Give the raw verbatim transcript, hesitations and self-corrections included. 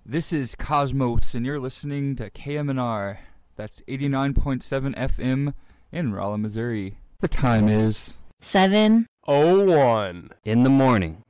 This is Cosmos, and you're listening to K M N R. That's eighty-nine point seven F M in Rolla, Missouri. The time is seven oh one in the morning.